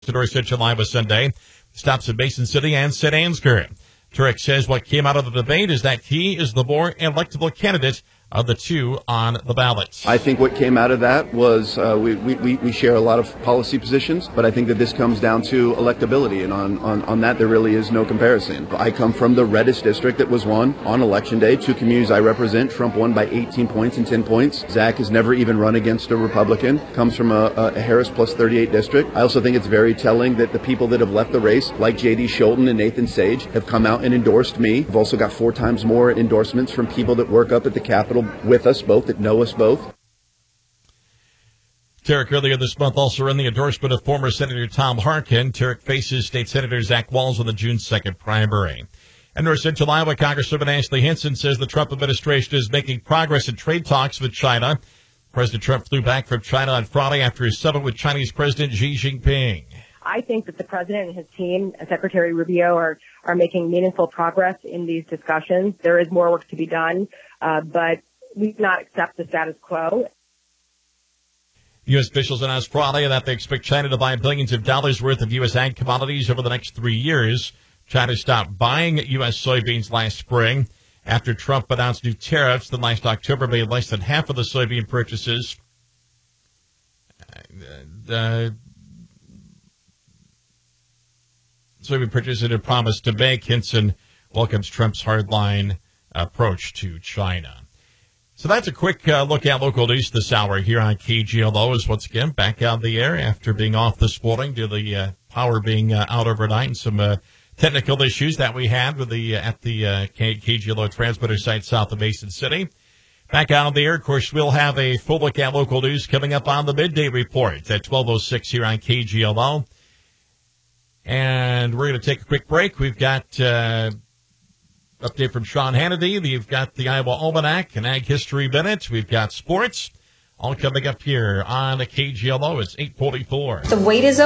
to North Central Iowa Sunday. Stops in Mason City and St. Ansgar. Turek says what came out of the debate is that he is the more electable candidate of the two on the ballot. I think what came out of that was we share a lot of policy positions, but I think that this comes down to electability, and on that there really is no comparison. I come from the reddest district that was won on Election Day. Two communities I represent, Trump won by 18 points and 10 points. Zach has never even run against a Republican, comes from a Harris plus 38 district. I also think it's very telling that the people that have left the race, like J.D. Scholten and Nathan Sage, have come out and endorsed me. I've also got 4 times more endorsements from people that work up at the Capitol with us both, that know us both. Turek earlier this month also ran the endorsement of former Senator Tom Harkin. Turek faces State Senator Zach Walz in the June 2nd primary. And North Central Iowa Congresswoman Ashley Hinson says the Trump administration is making progress in trade talks with China. President Trump flew back from China on Friday after his summit with Chinese President Xi Jinping. I think that the president and his team, Secretary Rubio, are making meaningful progress in these discussions. There is more work to be done, but we do not accept the status quo. U.S. officials announced Friday that they expect China to buy billions of dollars worth of U.S. ag commodities over the next 3 years. China stopped buying U.S. soybeans last spring after Trump announced new tariffs that last October made less than half of the soybean purchases. Soybean purchases had promised to make. Hinson welcomes Trump's hardline approach to China. So that's a quick look at local news this hour here on KGLO. Is once again back on the air after being off this morning due to the power being out overnight and some technical issues that we had with at the KGLO transmitter site south of Mason City. Back out on the air. Of course, we'll have a full look at local news coming up on the midday report at 12:06 here on KGLO. And we're going to take a quick break. We've got update from Sean Hannity. We've got the Iowa Almanac and Ag History Minute. We've got sports all coming up here on the KGLO. It's 8:44. The wait is